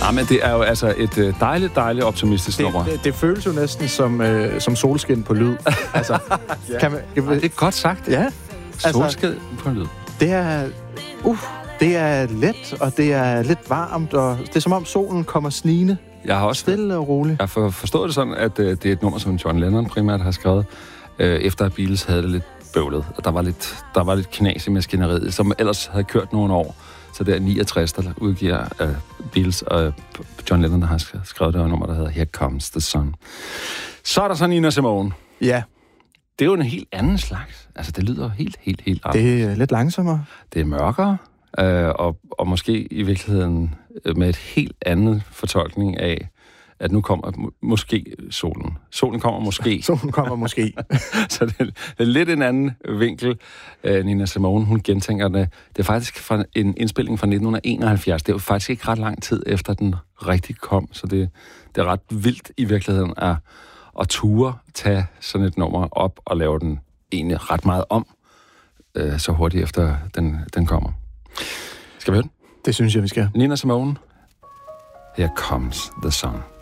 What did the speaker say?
men det er jo altså et dejligt optimistisk nummer. Det føles jo næsten som solskin på lyd. Altså, ja. Det er godt sagt. Ja. Solskin på lyd. Det er... det er let, og det er lidt varmt, og det er som om solen kommer snigende. Jeg har også stille og roligt. Jeg har forstået det sådan, at det er et nummer, som John Lennon primært har skrevet, efter at Beatles havde det lidt bøvlet. Og der var lidt knas i maskineriet, som ellers havde kørt nogle år. Så det er 69, der udgiver Beatles, og John Lennon har skrevet det nummer, der hedder Here Comes the Sun. Så er der så Nina Simone. Ja. Det er jo en helt anden slags. Altså, det lyder helt anderledes. Det er lidt langsommere. Det er mørkere, og måske i virkeligheden med et helt andet fortolkning af, at nu kommer måske solen. Solen kommer måske. Solen kommer måske. Så det er lidt en anden vinkel. Nina Simone, hun gentænker det. Det er faktisk fra en indspilning fra 1971. Det er jo faktisk ikke ret lang tid efter, den rigtig kom. Så det er ret vildt i virkeligheden at ture tage sådan et nummer op og lave den egentlig ret meget om, så hurtigt efter den kommer. Skal vi høre den? Det synes jeg, vi skal. Nina Simone, Here Comes the Sun.